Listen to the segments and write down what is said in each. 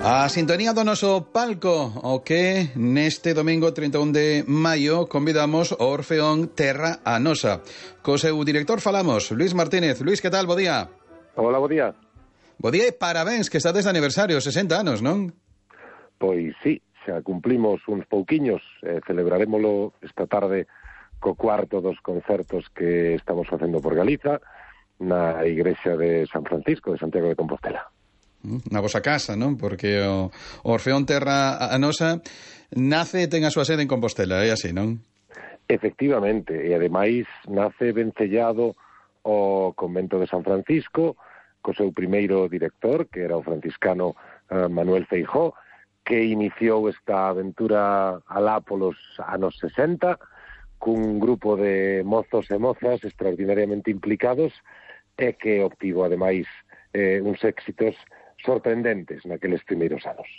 A sintonía do noso palco, o que neste domingo 31 de maio convidamos ao Orfeón Terra a Nosa. Co seu director falamos, Luís Martínez. Luís, que tal? Bo día. Hola, bo día. Bo día e parabéns, que estades de aniversario, 60 anos, non? Pois sí, xa cumplimos uns pouquiños, celebraremoslo esta tarde co cuarto dos concertos que estamos facendo por Galiza na igrexa de San Francisco de Santiago de Compostela. Na vosa casa, non? Porque o Orfeón Terra a Nosa nace e ten a súa sede en Compostela, é así, non? Efectivamente, e ademais nace vencellado ao convento de San Francisco co seu primeiro director, que era o franciscano Manuel Feijó, que iniciou esta aventura alá polos anos 60 cun grupo de mozos e mozas extraordinariamente implicados e que obtivo ademais uns éxitos sorprendentes naqueles primeiros anos.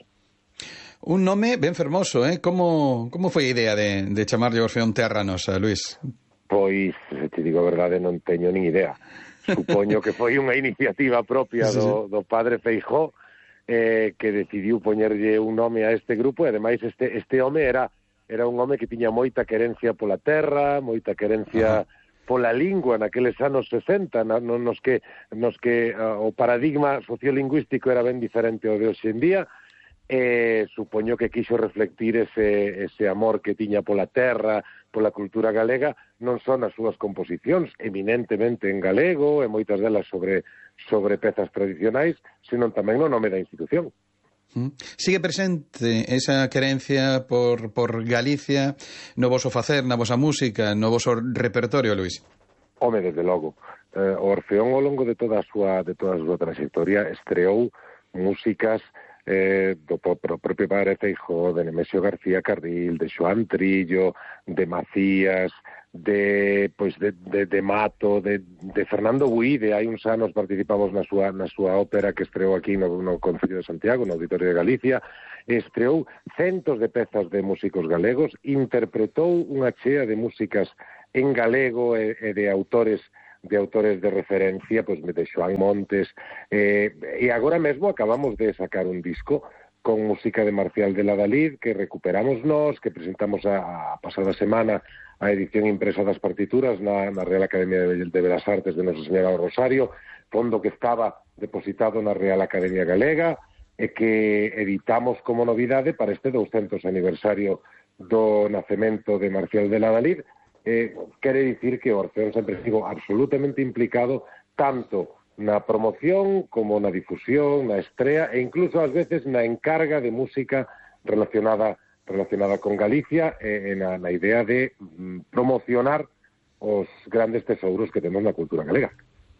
Un nome ben fermoso, Como foi a idea de chamarlle Orfeón Terra a Nosa, Luís? Pois, se te digo a verdade, non teño nin idea. Supoño que foi unha iniciativa propia do padre Feijó que decidiu poñerlle un nome a este grupo e ademais este home era un home que tiña moita querencia pola terra, moita querencia pola lingua naqueles anos 60, nos que o paradigma sociolingüístico era ben diferente ao de hoxe en día, supoño que quixo reflectir ese amor que tiña pola terra, pola cultura galega, non só nas súas composicións, eminentemente en galego, e moitas delas sobre pezas tradicionais, senón tamén no nome da institución. Sigue presente esa querencia por Galicia no voso facer, na vosa música, no voso repertorio, Luís? Home, desde logo. O Orfeón, ao longo de toda a súa trayectoria, estreou músicas do propio padre Feijó, de Nemesio García Carril, de Xoán Trillo, de Macías, de Mato, de Fernando Buide. Hai uns anos participamos na súa ópera que estreou aquí no Concello de Santiago, no Auditorio de Galicia. Estreou centos de pezas de músicos galegos, interpretou unha chea de músicas en galego e de autores de referencia, pois de Xoán Montes, e agora mesmo acabamos de sacar un disco con música de Marcial de Ladalid que recuperamos nós, que presentamos a pasada semana a edición impresa das partituras na Real Academia de Belas Artes de Nosa Señora do Rosario, fondo que estaba depositado na Real Academia Galega e que editamos como novidade para este 200 aniversario do nacemento de Marcial de Ladalid. Quere dicir que o Orfeón sempre estivo absolutamente implicado tanto na promoción como na difusión, na estrea e incluso ás veces na encarga de música relacionada con Galicia e na idea de promocionar os grandes tesouros que temos na cultura galega.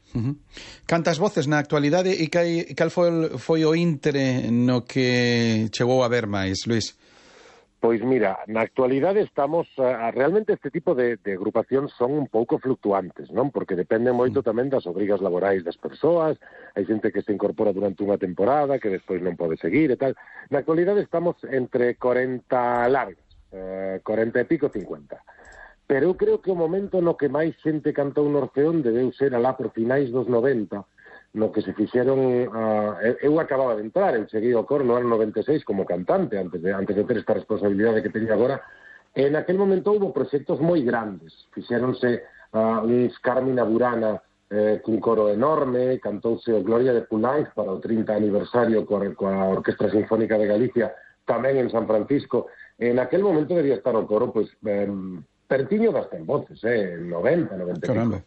Cantas voces na actualidade e cal foi o íntere no que chegou a ver máis, Luís? Pois mira, na actualidade estamos realmente este tipo de agrupacións son un pouco fluctuantes, non? Porque dependen moito tamén das obrigas laborais das persoas, hai xente que se incorpora durante unha temporada, que despois non pode seguir e tal. Na actualidade estamos entre 40 largas, 40 e pico, 50. Pero eu creo que o momento no que máis xente cantou no Orfeón debeu ser alá por finais dos 90, no que se fixeron, eu acababa de entrar, eu cheguei ao coro no ano 96 como cantante, antes de ter esta responsabilidade que teño agora, e naquel momento houve proxectos moi grandes, fixéronse uns Carmina Burana cun coro enorme, cantouse o Gloria de Poulenc para o 30 aniversario coa Orquestra Sinfónica de Galicia, tamén en San Francisco, e naquel momento debía estar o coro, pois, pertiño das 100 voces, 90, 90 e pico.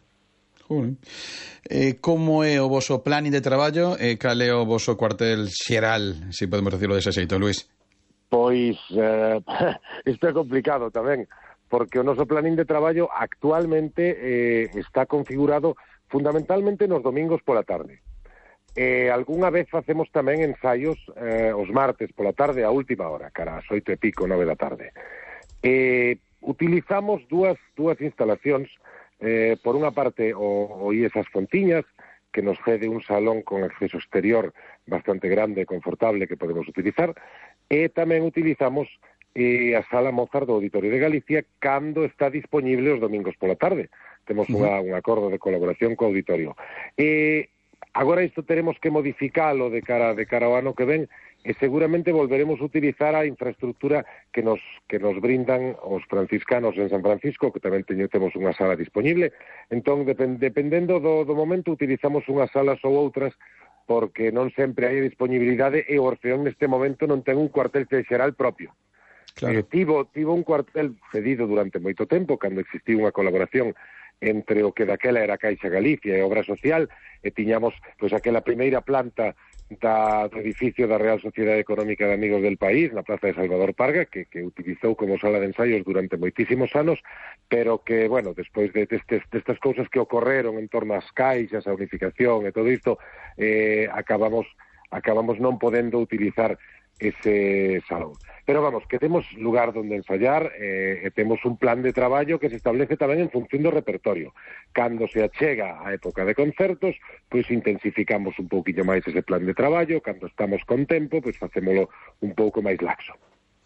Como é o voso plan de traballo e cal é o voso cuartel xeral, se podemos decirlo dese xeito, Luís? Pois, isto é complicado tamén, porque o noso planín de traballo actualmente está configurado fundamentalmente nos domingos pola tarde. Algúnha vez facemos tamén ensaios os martes pola tarde a última hora, cara ás 8 e pico, 9 da tarde. Utilizamos dúas instalacións. Por unha parte, o IES As Fontiñas, que nos cede un salón con acceso exterior bastante grande e confortable que podemos utilizar, e tamén utilizamos a Sala Mozart do Auditorio de Galicia cando está disponible os domingos pola tarde. Temos un acordo de colaboración co auditorio. Agora isto teremos que modificalo de cara ao ano que ven, e seguramente volveremos a utilizar a infraestructura que nos brindan os franciscanos en San Francisco, que tamén temos unha sala disponible. Entón, dependendo do momento, utilizamos unhas salas ou outras, porque non sempre hai disponibilidade, e o Orfeón neste momento non ten un cuartel xeral propio. Claro. Tivo un cuartel cedido durante moito tempo, cando existiu unha colaboración entre o que daquela era Caixa Galicia e Obra Social, e tiñamos pois aquela primeira planta do edificio da Real Sociedade Económica de Amigos del País, na Plaza de Salvador Parga, que utilizou como sala de ensaios durante moitísimos anos, pero que, bueno, despois destas cousas que ocorreron en torno ás caixas, a unificación e todo isto, acabamos non podendo utilizar ese salón. Pero vamos, que temos lugar donde ensayar, e temos un plan de traballo que se establece tamén en función do repertorio. Cando se achega a época de concertos, pois intensificamos un pouquinho máis ese plan de traballo. Cando estamos con tempo, pois facémolo un pouco máis laxo.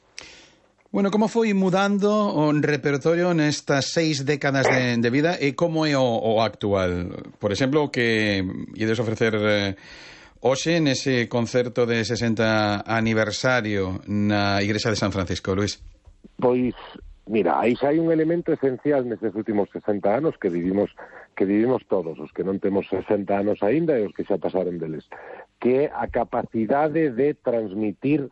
Bueno, como foi mudando o repertorio nestas 6 décadas de vida, e como é o actual? Por exemplo, que ides ofrecer hoxe nese concerto de 60 aniversario na Igrexa de San Francisco, Luís. Pois, mira, aí xa hai un elemento esencial nestes últimos 60 anos que vivimos todos, os que non temos 60 anos aínda e os que xa pasaron deles, que é a capacidade de transmitir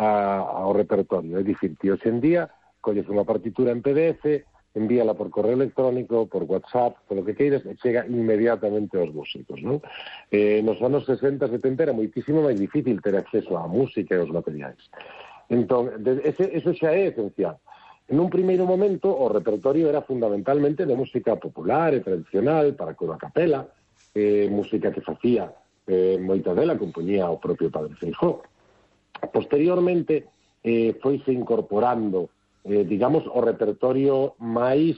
ao repertorio. É dicir, que hoxe en día colles unha partitura en PDF, envíala por correo electrónico, por WhatsApp, polo que queiras, e chega inmediatamente aos músicos, non? Nos anos 60, 70 era moitísimo máis difícil ter acceso á música e aos materiais. Entón, eso xa é esencial. En un primeiro momento, o repertorio era fundamentalmente de música popular e tradicional, para coro a capela, música que facía moita dela, compoñía o propio Padre Feijóo. Posteriormente, foise incorporando digamos, o repertorio máis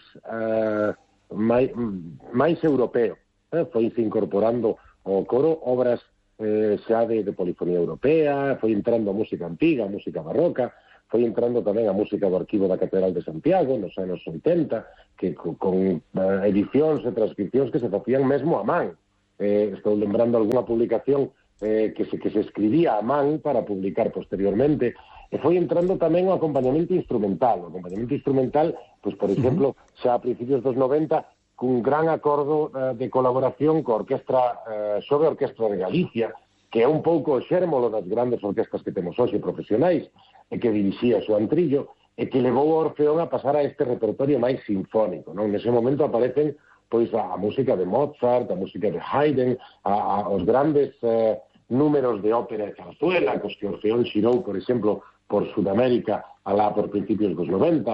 europeo. Foise incorporando o coro obras xa de polifonía europea, foi entrando a música antiga, a música barroca, foi entrando tamén a música do Arquivo da Catedral de Santiago nos anos 80, que con edicións e transcripcións que se facían mesmo a man. Estou lembrando algunha publicación que se escribía a man para publicar posteriormente. E foi entrando tamén o acompañamento instrumental. O acompañamento instrumental, pois, por exemplo, xa a principios dos 90, cun gran acordo de colaboración coa orquestra Xove Orquestra de Galicia, que é un pouco o xérmolo das grandes orquestras que temos hoxe profesionais, e que dirixía Xoán Trillo, e que levou o Orfeón a pasar a este repertorio máis sinfónico, non? Nese momento aparecen pois a música de Mozart, a música de Haydn, os grandes números de ópera e zarzuela, cos que Orfeón xirou, por exemplo, por Sudamérica, alá por principios dos 90,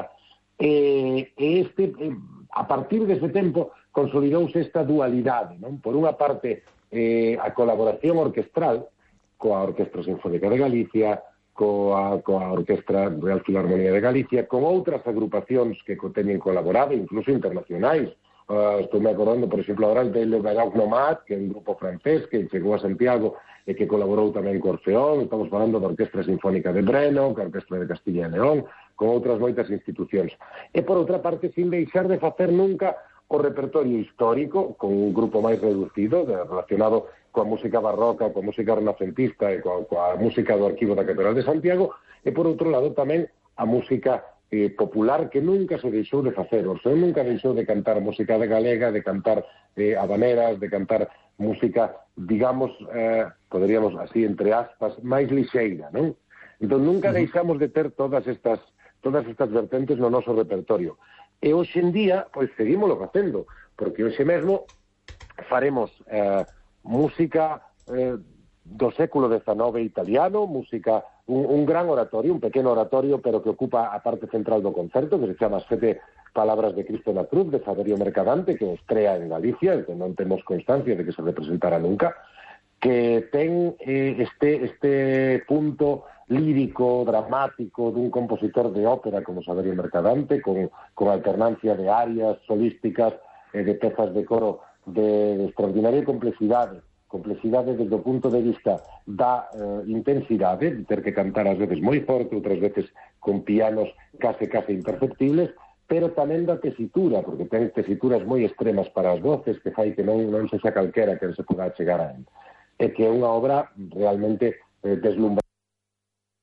a partir dese tempo consolidouse esta dualidade, non? Por unha parte, a colaboración orquestral coa Orquestra Sinfónica de Galicia, coa Orquestra Real Filarmonía de Galicia, con outras agrupacións que teñen colaborado, incluso internacionais. Estou me acordando, por exemplo, agora de Le Baroque Nomad, que é un grupo francés que chegou a Santiago e que colaborou tamén co Orfeón. Estamos falando da Orquestra Sinfónica de Breno, ca Orquestra de Castilla e León, con outras moitas institucións. E, por outra parte, sin deixar de facer nunca o repertorio histórico, con un grupo máis reducido, relacionado coa música barroca, coa música renacentista e coa música do Arquivo da Catedral de Santiago, e, por outro lado, tamén a música popular, que nunca se deixou de facer. O Orfeón nunca deixou de cantar música de galega, de cantar habaneras, de cantar música, digamos, poderíamos así, entre aspas, máis lixeira, non? Entón, nunca deixamos de ter todas estas vertentes no noso repertorio. E hoxe en día, pois, seguímoslo facendo, porque hoxe mesmo faremos música do século XIX italiano, música, un gran oratorio, un pequeno oratorio, pero que ocupa a parte central do concerto, que se chama As 7 Palabras de Cristo na Cruz, de Saverio Mercadante, que estrea en Galicia, que non temos constancia de que se representara nunca, que ten este punto lírico, dramático, dun compositor de ópera como Saverio Mercadante, con alternancia de arias solísticas e de pezas de coro de extraordinaria complexidade desde o punto de vista da intensidade, de ter que cantar ás veces moi forte, outras veces con pianos case imperceptibles, pero tamén da tesitura, porque ten tesituras moi extremas para as voces, que fai que non se xa calquera que se poda chegar a él. e que é unha obra realmente deslumbrante